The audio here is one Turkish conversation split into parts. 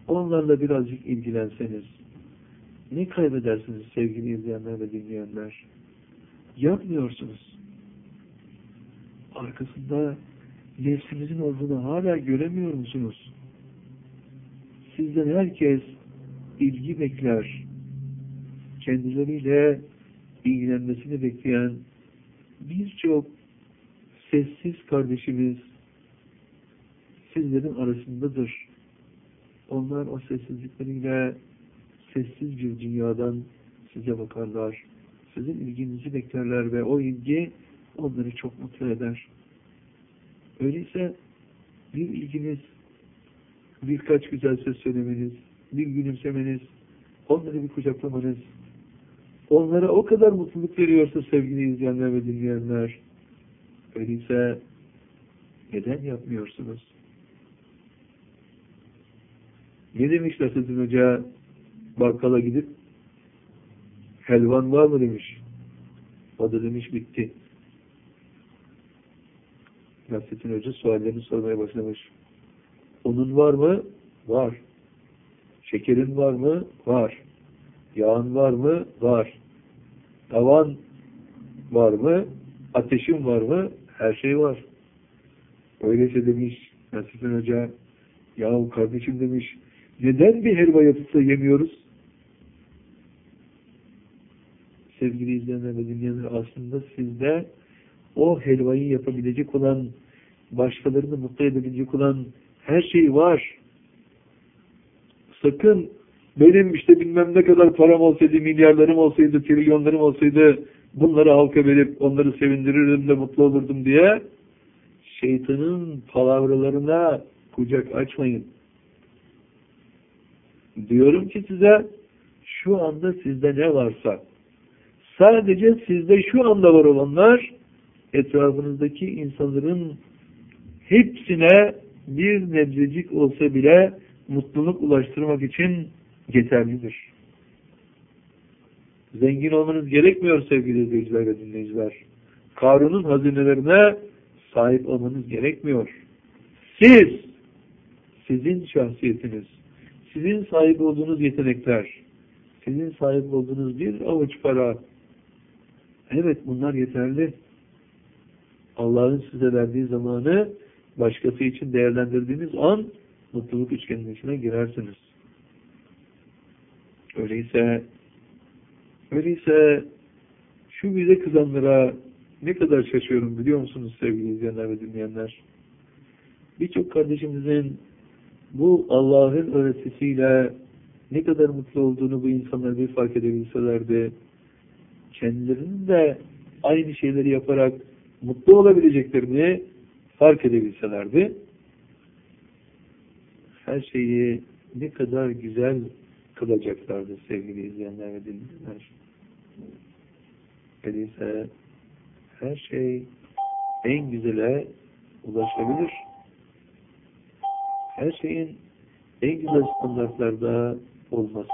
onlarla birazcık ilgilenseniz ne kaybedersiniz sevgili izleyenler ve dinleyenler? Yapmıyorsunuz. Arkasında nefsinizin olduğunu hala göremiyor musunuz? Sizden herkes ilgi bekler. Kendileriyle ilgilenmesini bekleyen birçok sessiz kardeşimiz sizlerin arasındadır. Onlar o sessizlikleriyle sessiz bir dünyadan size bakarlar. Sizin ilginizi beklerler ve o ilgi onları çok mutlu eder. Öyleyse bir ilginiz, birkaç güzel söz söylemeniz, bir gülümsemeniz, onları bir kucaklamanız, onlara o kadar mutluluk veriyorsa sevgili izleyenler ve dinleyenler, öyleyse neden yapmıyorsunuz? Ne demiş Nasrettin Hoca bakkala gidip? Helvan var mı demiş. O da demiş bitti. Nasrettin Hoca suallerini sormaya başlamış. Unun var mı? Var. Şekerin var mı? Var. Yağın var mı? Var. Tavan var mı? Ateşin var mı? Her şey var. Öyleyse demiş Nasrettin Hoca, yahu kardeşim demiş, neden bir helva yapıp da yemiyoruz? Sevgili izleyenler ve dinleyenler, aslında sizde o helvayı yapabilecek olan, başkalarını mutlu edebilecek olan her şey var. Sakın benim işte bilmem ne kadar param olsaydı, milyarlarım olsaydı, trilyonlarım olsaydı bunları halka verip onları sevindirirdim de mutlu olurdum diye şeytanın palavralarına kucak açmayın. Diyorum ki size, şu anda sizde ne varsa, sadece sizde şu anda var olanlar, etrafınızdaki insanların hepsine bir nebzecik olsa bile mutluluk ulaştırmak için yeterlidir. Zengin olmanız gerekmiyor sevgili izleyiciler ve dinleyiciler. Karun'un hazinelerine sahip olmanız gerekmiyor. Sizin şahsiyetiniz, sizin sahip olduğunuz yetenekler, sizin sahip olduğunuz bir avuç para, evet bunlar yeterli. Allah'ın size verdiği zamanı başkası için değerlendirdiğiniz an mutluluk üçgeninin içine girersiniz. Öyleyse şu bize kızanlara ne kadar şaşıyorum biliyor musunuz sevgili izleyenler ve dinleyenler? Birçok kardeşimizin bu Allah'ın öğretisiyle ne kadar mutlu olduğunu bu insanlar bir fark edebilselerdi, kendilerinin de aynı şeyleri yaparak mutlu olabileceklerini fark edebilselerdi, her şeyi ne kadar güzel kılacaklardı sevgili izleyenler ve dinleyenler. Öyleyse her şey en güzele ulaşabilir. Her şeyin en güzel standartlarda olması,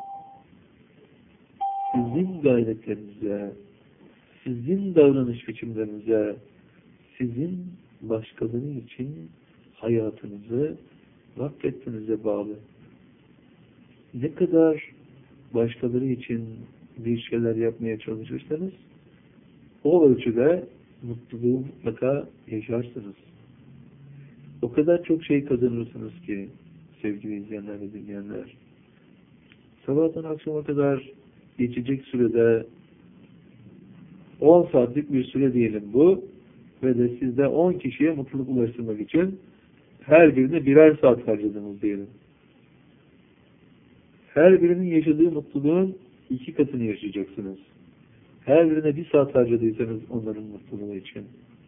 sizin gayretlerinize, sizin davranış biçimlerinize, sizin başkaları için hayatınızı vakfetmenize bağlı. Ne kadar başkaları için bir şeyler yapmaya çalışırsanız, o ölçüde mutluluğu mutlaka yaşarsınız. O kadar çok şey kazanırsınız ki sevgili izleyenler ve dinleyenler. Sabahtan akşama kadar geçecek sürede 10 saatlik bir süre diyelim bu ve de sizde 10 kişiye mutluluk ulaştırmak için her birine birer saat harcadınız diyelim. Her birinin yaşadığı mutluluğun 2 katını yaşayacaksınız. Her birine 1 saat harcadıysanız onların mutluluğu için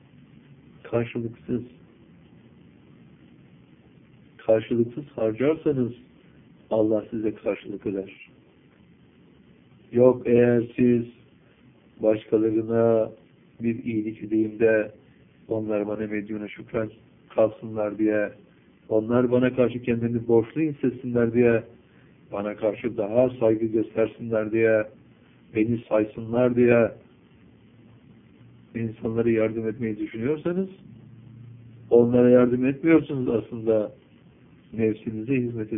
karşılıksız harcarsanız Allah size karşılık eder. Yok eğer siz başkalarına bir iyilik edeyim de onlar bana medyuna şükran kalsınlar diye, onlar bana karşı kendini borçlu hissetsinler diye, bana karşı daha saygı göstersinler diye, beni saysınlar diye insanlara yardım etmeyi düşünüyorsanız, onlara yardım etmiyorsunuz aslında, nefsinize hizmet ediyorsunuz.